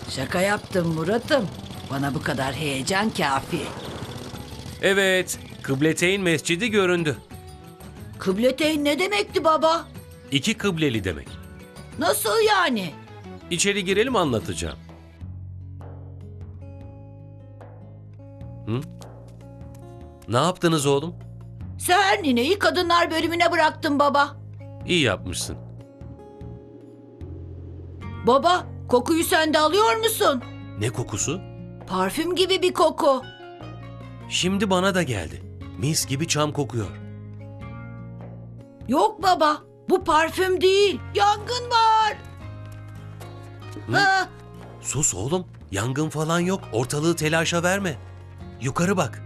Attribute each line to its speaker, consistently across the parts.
Speaker 1: Şaka yaptım Murat'ım. Bana bu kadar heyecan kafi.
Speaker 2: Evet, Kıbleteyn Mescidi göründü.
Speaker 1: Kıbleteyn ne demekti baba?
Speaker 2: İki kıbleli demek.
Speaker 1: Nasıl yani?
Speaker 2: İçeri girelim anlatacağım. Hı? Ne yaptınız oğlum?
Speaker 1: Seher nineyi kadınlar bölümüne bıraktım baba.
Speaker 2: İyi yapmışsın.
Speaker 1: Baba, kokuyu sen de alıyor musun?
Speaker 2: Ne kokusu?
Speaker 1: Parfüm gibi bir koku.
Speaker 2: Şimdi bana da geldi. Mis gibi çam kokuyor.
Speaker 1: Yok baba, bu parfüm değil. Yangın var. Ha,
Speaker 2: Sus oğlum. Yangın falan yok. Ortalığı telaşa verme. Yukarı bak.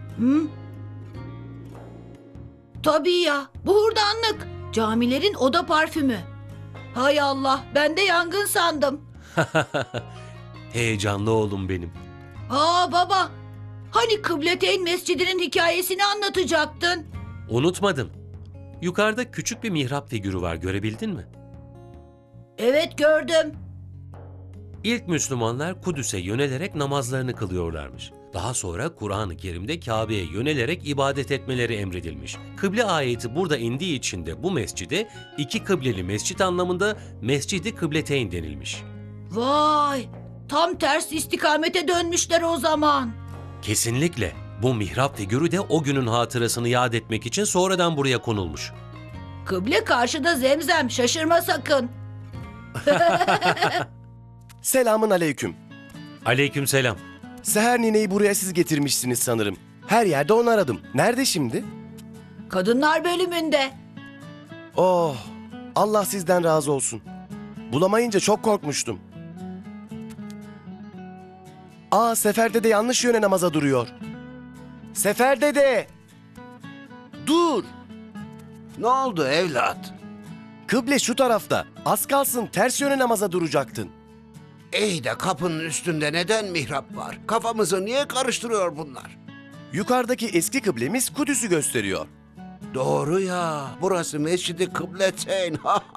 Speaker 1: tabii ya, buhurdanlık. Camilerin oda parfümü. Hay Allah, ben de yangın sandım.
Speaker 2: Heyecanlı oğlum benim.
Speaker 1: Aa baba, hani Kıbleteyn Mescidi'nin hikayesini anlatacaktın?
Speaker 2: Unutmadım. Yukarıda küçük bir mihrap figürü var. Görebildin mi?
Speaker 1: Evet gördüm.
Speaker 2: İlk Müslümanlar Kudüs'e yönelerek namazlarını kılıyorlarmış. Daha sonra Kur'an-ı Kerim'de Kabe'ye yönelerek ibadet etmeleri emredilmiş. Kıble ayeti burada indiği için de bu mescide iki kıbleli mescit anlamında Mescid-i Kıbleteyn denilmiş.
Speaker 1: Vay, tam ters istikamete dönmüşler o zaman.
Speaker 2: Kesinlikle. Bu mihrap figürü de o günün hatırasını yad etmek için sonradan buraya konulmuş.
Speaker 1: Kıble karşıda zemzem, şaşırma sakın.
Speaker 3: Selamun aleyküm.
Speaker 2: Aleykümselam.
Speaker 3: Seher nineyi buraya siz getirmişsiniz sanırım. Her yerde onu aradım. Nerede şimdi?
Speaker 1: Kadınlar bölümünde.
Speaker 3: Oh, Allah sizden razı olsun. Bulamayınca çok korkmuştum. Aa, Sefer dede yanlış yöne namaza duruyor. Sefer dede! Dur!
Speaker 4: Ne oldu evlat?
Speaker 3: Kıble şu tarafta. Az kalsın ters yöne namaza duracaktın.
Speaker 4: İyi de kapının üstünde neden mihrap var? Kafamızı niye karıştırıyor bunlar?
Speaker 3: Yukarıdaki eski kıblemiz Kudüs'ü gösteriyor.
Speaker 4: Doğru ya, burası Mescid-i Kıbleteyn.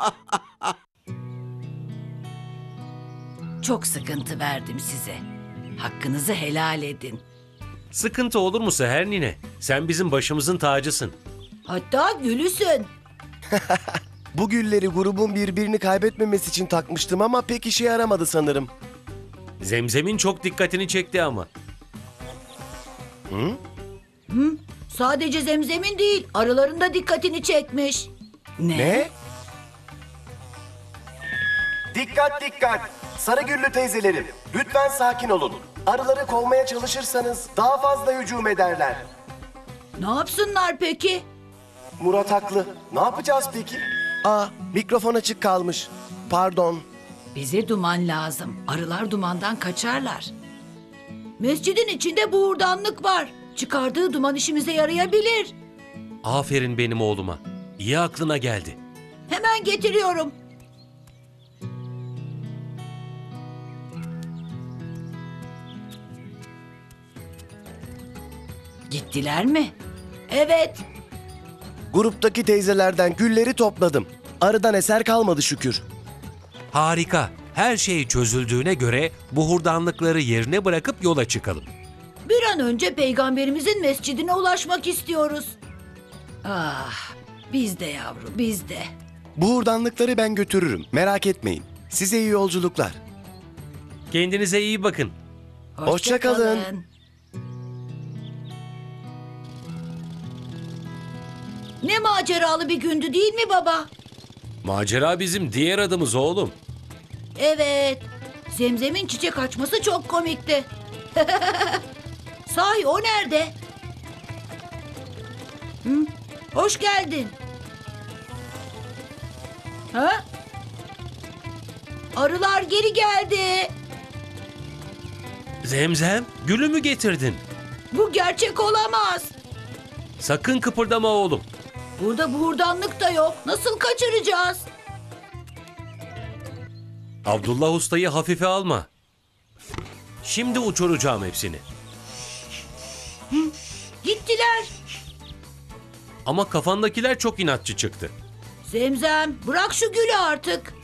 Speaker 1: Çok sıkıntı verdim size. Hakkınızı helal edin.
Speaker 2: Sıkıntı olur mu Seher nine? Sen bizim başımızın tacısın.
Speaker 1: Hatta gülüsün.
Speaker 3: Bu gülleri grubun birbirini kaybetmemesi için takmıştım ama pek işe yaramadı sanırım.
Speaker 2: Zemzem'in çok dikkatini çekti ama.
Speaker 1: Sadece zemzemin değil, arıların da dikkatini çekmiş.
Speaker 3: Ne? Dikkat dikkat! Sarıgüllü teyzelerim, lütfen sakin olun. Arıları kovmaya çalışırsanız daha fazla hücum ederler.
Speaker 1: Ne yapsınlar peki?
Speaker 3: Murat haklı. Ne yapacağız peki? Aa, mikrofon açık kalmış. Pardon.
Speaker 1: Bize duman lazım. Arılar dumandan kaçarlar. Mescidin içinde buhurdanlık var. Çıkardığı duman işimize yarayabilir.
Speaker 2: Aferin benim oğluma. İyi aklına geldi.
Speaker 1: Hemen getiriyorum. Gittiler mi? Evet.
Speaker 3: Gruptaki teyzelerden gülleri topladım. Arıdan eser kalmadı şükür.
Speaker 2: Harika. Her şey çözüldüğüne göre buhurdanlıkları yerine bırakıp yola çıkalım.
Speaker 1: Bir an önce peygamberimizin mescidine ulaşmak istiyoruz. Ah, biz de yavru, biz de.
Speaker 3: Buğurdanlıkları ben götürürüm. Merak etmeyin. Size iyi yolculuklar.
Speaker 2: Kendinize iyi bakın.
Speaker 3: Hoşça kalın.
Speaker 1: Ne maceralı bir gündü değil mi baba?
Speaker 2: Macera bizim diğer adımız oğlum.
Speaker 1: Evet. Zemzem'in çiçek açması çok komikti. Sahi o nerede? Hoş geldin. Ha? Arılar geri geldi.
Speaker 2: Zemzem, gülü mü getirdin?
Speaker 1: Bu gerçek olamaz.
Speaker 2: Sakın kıpırdama oğlum.
Speaker 1: Burada buhurdanlık da yok. Nasıl kaçıracağız?
Speaker 2: Abdullah Usta'yı hafife alma. Şimdi uçuracağım hepsini.
Speaker 1: Gittiler.
Speaker 2: Ama kafandakiler çok inatçı çıktı.
Speaker 1: Zemzem bırak şu gülü artık.